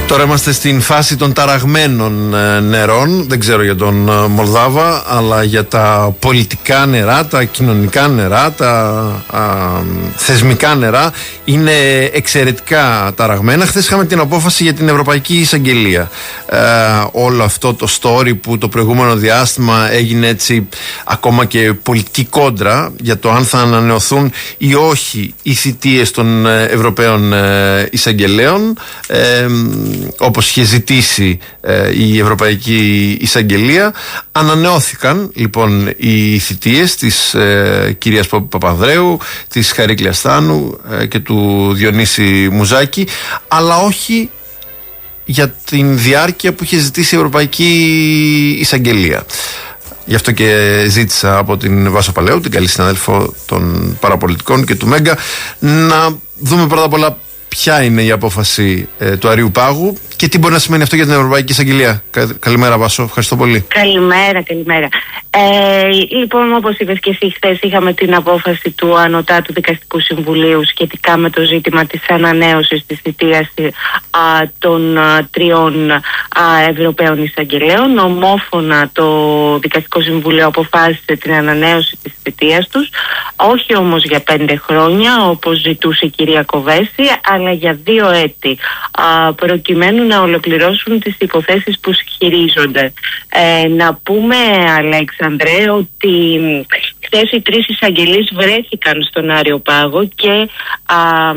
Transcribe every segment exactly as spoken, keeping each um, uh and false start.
Τώρα είμαστε στην φάση των ταραγμένων νερών. Δεν ξέρω για τον Μολδάβα, αλλά για τα πολιτικά νερά, τα κοινωνικά νερά, τα α, θεσμικά νερά είναι εξαιρετικά ταραγμένα. Χθες είχαμε την απόφαση για την Ευρωπαϊκή Εισαγγελία. Ε, όλο αυτό το story που το προηγούμενο διάστημα έγινε έτσι ακόμα και πολιτική κόντρα για το αν θα ανανεωθούν ή όχι οι θητείες των Ευρωπαίων Εισαγγελέων, ε, όπως είχε ζητήσει ε, η Ευρωπαϊκή Εισαγγελία. Ανανεώθηκαν λοιπόν οι θητείες της ε, κυρίας Παπανδρέου, της Χαρίκλιας Στάνου ε, και του Διονύση Μουζάκη, αλλά όχι για την διάρκεια που είχε ζητήσει η Ευρωπαϊκή Εισαγγελία. Γι' αυτό και ζήτησα από την Βάσο Παλαιού, την καλή συναδέλφο των παραπολιτικών και του Μέγκα, να δούμε πρώτα απ' όλα ποια είναι η απόφαση ε, του Αριού Πάγου και τι μπορεί να σημαίνει αυτό για την Ευρωπαϊκή Εισαγγελία. Καλημέρα, Βάσο. Ευχαριστώ πολύ. Καλημέρα, καλημέρα. Ε, λοιπόν, όπως είπες και εσύ, χθες είχαμε την απόφαση του Ανωτάτου Δικαστικού Συμβουλίου σχετικά με το ζήτημα της ανανέωσης της θητείας α, των α, τριών α, Ευρωπαίων Εισαγγελέων. Ομόφωνα το Δικαστικό Συμβουλίο αποφάσισε την ανανέωση της θητείας τους, όχι όμως για πέντε χρόνια όπως ζητούσε η κυρία Κοβέση, αλλά για δύο έτη, α, προκειμένου να ολοκληρώσουν τις υποθέσεις που χειρίζονται. Ε, να πούμε, Αλέξανδρε, ότι χθες οι τρεις εισαγγελείς βρέθηκαν στον Άριο Πάγο και α,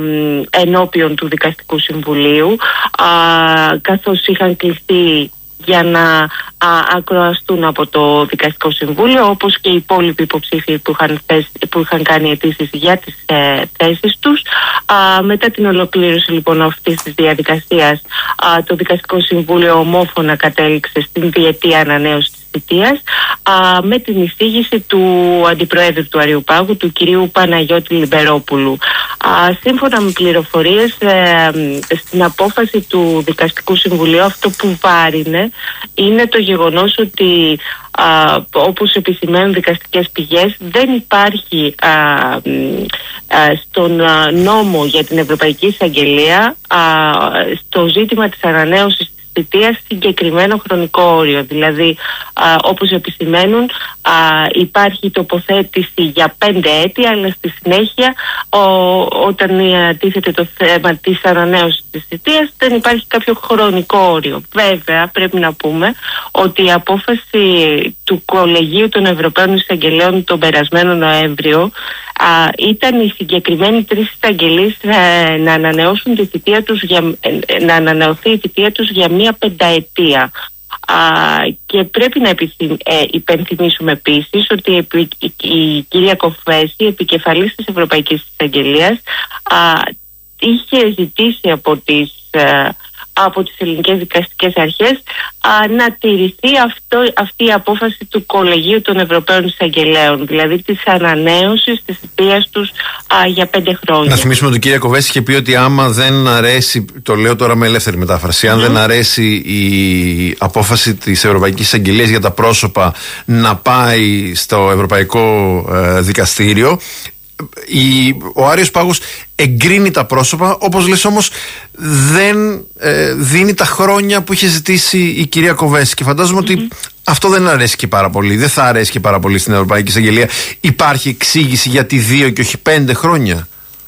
ενώπιον του Δικαστικού Συμβουλίου, α, καθώς είχαν κληθεί για να α, ακροαστούν από το Δικαστικό Συμβούλιο, όπως και οι υπόλοιποι υποψήφοι που είχαν, θέσει, που είχαν κάνει αιτήσεις για τις ε, θέσεις τους. Α, μετά την ολοκλήρωση λοιπόν αυτής της διαδικασίας, α, το Δικαστικό Συμβούλιο ομόφωνα κατέληξε στην διετή ανανέωση της θητείας, α, με την εισήγηση του Αντιπροέδρου του Αριού Πάγου, του κυρίου Παναγιώτη Λιμπερόπουλου. Α, σύμφωνα με πληροφορίες, ε, στην απόφαση του Δικαστικού Συμβουλίου αυτό που βάρινε είναι το γεγονός ότι, α, όπως επισημαίνουν δικαστικές πηγές, δεν υπάρχει α, α, στον α, νόμο για την Ευρωπαϊκή Εισαγγελία α, στο ζήτημα της ανανέωσης θητείας συγκεκριμένο χρονικό όριο. Δηλαδή, α, όπως επισημαίνουν, α, υπάρχει τοποθέτηση για πέντε έτη, αλλά στη συνέχεια ο, όταν τίθεται το θέμα της ανανέωσης της θητείας δεν υπάρχει κάποιο χρονικό όριο. Βέβαια, πρέπει να πούμε ότι η απόφαση του Κολεγίου των Ευρωπαίων Εισαγγελέων τον περασμένο Νοέμβριο α, ήταν οι συγκεκριμένοι τρεις εισαγγελείς ε, να ανανεώσουν τη θητεία τους για, ε, να ανανεωθεί η θητεία τους για μία πενταετία. Α, και πρέπει να επιθυμ, ε, υπενθυμίσουμε επίσης ότι η, η, η κυρία Κοφέση, επικεφαλής της Ευρωπαϊκής Εισαγγελίας, α, είχε ζητήσει από τις ε, από τις ελληνικές δικαστικές αρχές α, να τηρηθεί αυτό, αυτή η απόφαση του Κολεγίου των Ευρωπαίων Εισαγγελέων, δηλαδή της ανανέωσης της θητείας τους α, για πέντε χρόνια. Να θυμίσουμε ότι η κυρία Κοβέση είχε πει ότι άμα δεν αρέσει, το λέω τώρα με ελεύθερη μετάφραση, αν mm. δεν αρέσει η απόφαση της Ευρωπαϊκής Εισαγγελίας για τα πρόσωπα να πάει στο Ευρωπαϊκό ε, Δικαστήριο, Η, ο Άριος Πάγος εγκρίνει τα πρόσωπα, όπως λες, όμως δεν ε, δίνει τα χρόνια που είχε ζητήσει η κυρία Κοβέση. Και φαντάζομαι mm-hmm. ότι αυτό δεν αρέσει και πάρα πολύ. Δεν θα αρέσει και πάρα πολύ στην Ευρωπαϊκή Εισαγγελία. Υπάρχει εξήγηση γιατί δύο και όχι πέντε χρόνια?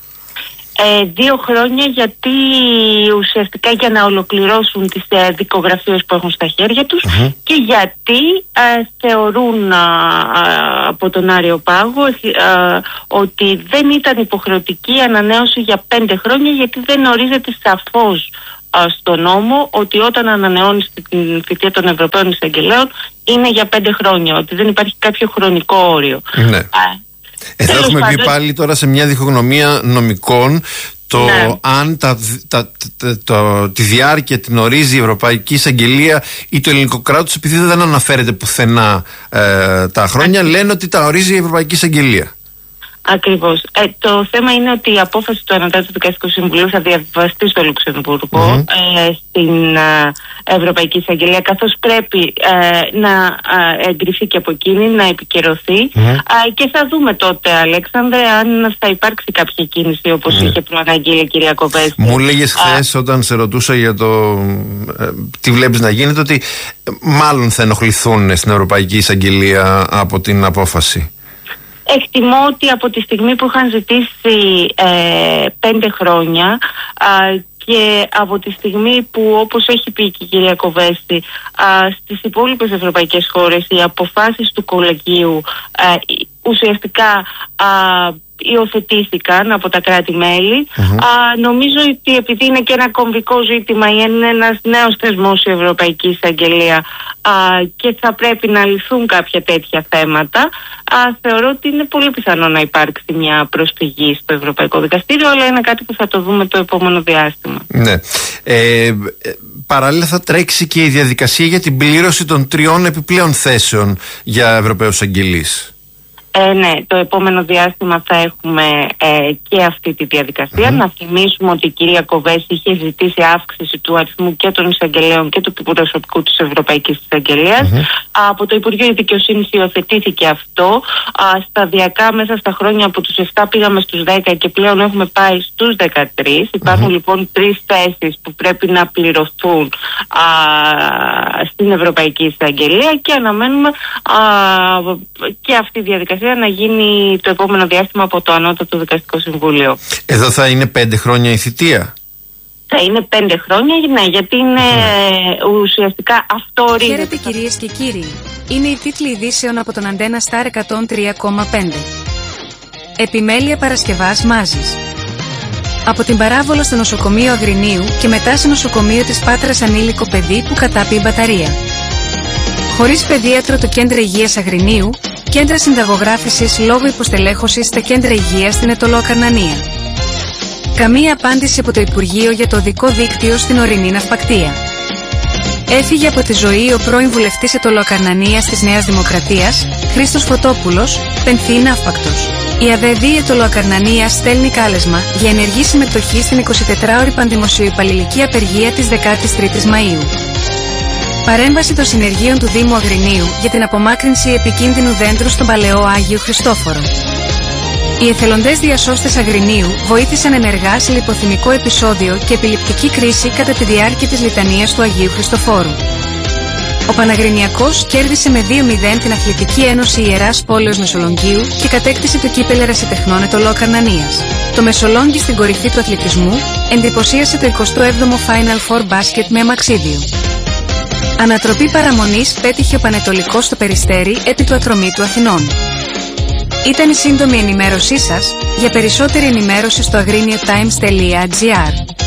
Ε, δύο χρόνια, γιατί ουσιαστικά για να ολοκληρώσουν τις ε, δικογραφίες που έχουν στα χέρια τους mm-hmm. και γιατί ε, θεωρούν ε, από τον Άριο Πάγο ε, ότι δεν ήταν υποχρεωτική ανανέωση για πέντε χρόνια, γιατί δεν ορίζεται σαφώς ε, στο νόμο ότι όταν ανανεώνεις την θητεία των Ευρωπαίων Εισαγγελέων είναι για πέντε χρόνια, ότι δεν υπάρχει κάποιο χρονικό όριο. Ναι. Ε, Εδώ έχουμε πάντων... μπει πάλι τώρα σε μια διχογνωμία νομικών. Το ναι. αν τα, τα, τα, τα, τη διάρκεια την ορίζει η Ευρωπαϊκή Εισαγγελία ή το ελληνικό κράτος, επειδή δεν αναφέρεται πουθενά ε, τα χρόνια, λένε ότι τα ορίζει η Ευρωπαϊκή Εισαγγελία. Ακριβώς. Ε, το θέμα είναι ότι η απόφαση του Ανωτάτου Δικαστικού Συμβουλίου θα διαβιβαστεί στο Λουξεμβούργο, mm-hmm. ε, στην ε, Ευρωπαϊκή Εισαγγελία, καθώς πρέπει ε, να ε, εγκριθεί και από εκείνη, να επικαιρωθεί mm-hmm. ε, και θα δούμε τότε, Αλέξανδρε, αν θα υπάρξει κάποια κίνηση όπως mm-hmm. είχε προαναγγείλει η κυρία Κοβέστη. Μου έλεγες χθες όταν σε ρωτούσα για το ε, τι βλέπεις να γίνεται, ότι μάλλον θα ενοχληθούν στην Ευρωπαϊκή Εισαγγελία από την απόφαση. Εκτιμώ ότι από τη στιγμή που είχαν ζητήσει ε, πέντε χρόνια α, και από τη στιγμή που, όπως έχει πει και η κυρία Κοβέστη, α, στις υπόλοιπες ευρωπαϊκές χώρες οι αποφάσεις του κολεγίου α, ουσιαστικά α, υιοθετήθηκαν από τα κράτη-μέλη. Mm-hmm. Α, νομίζω ότι επειδή είναι και ένα κομβικό ζήτημα ή είναι ένας νέος θεσμός η Ευρωπαϊκή Εισαγγελία α, και θα πρέπει να λυθούν κάποια τέτοια θέματα, α, θεωρώ ότι είναι πολύ πιθανό να υπάρξει μια προσφυγή στο Ευρωπαϊκό Δικαστήριο, αλλά είναι κάτι που θα το δούμε το επόμενο διάστημα. Ναι. Ε, παράλληλα θα τρέξει και η διαδικασία για την πλήρωση των τριών επιπλέον θέσεων για Ευρωπαίους αγγελείς. Ε, ναι, το επόμενο διάστημα θα έχουμε ε, και αυτή τη διαδικασία. Mm-hmm. Να θυμίσουμε ότι η κυρία Κοβέστη είχε ζητήσει αύξηση του αριθμού και των εισαγγελέων και του προσωπικού της Ευρωπαϊκής Εισαγγελίας. Mm-hmm. Από το Υπουργείο Δικαιοσύνης υιοθετήθηκε αυτό. Α, σταδιακά μέσα στα χρόνια από τους επτά πήγαμε στους δέκα και πλέον έχουμε πάει στους δεκατρείς. Mm-hmm. Υπάρχουν λοιπόν τρεις θέσεις που πρέπει να πληρωθούν α, στην Ευρωπαϊκή Εισαγγελία και αναμένουμε α, και αυτή η διαδικασία να γίνει το επόμενο διάστημα από το Ανώτατο Δικαστικό Συμβούλιο. Εδώ θα είναι πέντε χρόνια η θητεία. Θα είναι πέντε χρόνια, ναι, γιατί είναι mm. ουσιαστικά αυτό ορίζεται. Χαίρετε κυρίες και κύριοι. Είναι οι τίτλοι ειδήσεων από τον Αντένα Σταρ εκατόν τρία κόμμα πέντε. Επιμέλεια Παρασκευάς Μάζης. Από την παράβολο στο νοσοκομείο Αγρινίου και μετά στο νοσοκομείο της Πάτρας ανήλικο παιδί που κατάπιε μπαταρία. Χωρίς παιδίατρο το Κέντρο Υγείας Αγρινίου, κέντρα συνταγογράφησης λόγω υποστελέχωσης στα κέντρα υγείας στην Αιτωλοακαρνανία. Καμία απάντηση από το Υπουργείο για το οδικό δίκτυο στην ορεινή ναυπακτία. Έφυγε από τη ζωή ο πρώην βουλευτής Αιτωλοακαρνανίας της Νέας Δημοκρατίας, Χρήστος Φωτόπουλος, πενθή ναύπακτος. Η ΑΔΕΔ Αιτωλοακαρνανίας στέλνει κάλεσμα για ενεργή συμμετοχή στην εικοσιτετράωρη πανδημοσιοϊπαλληλική απεργία της δεκάτης τρίτης Μαΐου. Παρέμβαση των συνεργείων του Δήμου Αγρινίου για την απομάκρυνση επικίνδυνου δέντρου στον Παλαιό Άγιο Χριστόφορο. Οι εθελοντές διασώστες Αγρινίου βοήθησαν ενεργά σε λιποθυμικό επεισόδιο και επιληπτική κρίση κατά τη διάρκεια της λιτανίας του Αγίου Χριστοφόρου. Ο Παναγρινιακός κέρδισε με δύο μηδέν την Αθλητική Ένωση Ιεράς Πόλεως Μεσολογγίου και κατέκτησε το κύπελλο Ερασιτεχνών Αιτωλοακαρνανίας. Το Μεσολόγγι στην κορυφή του αθλητισμού εντυπωσίασε το εικοστό έβδομο Final Four Basket με αμαξίδιο. Ανατροπή παραμονής πέτυχε ο Πανετολικός στο Περιστέρι επί του Ατρωμίτου Αθηνών. Ήταν η σύντομη ενημέρωσή σας. Για περισσότερη ενημέρωση στο αγρίνιο times τελεία gr.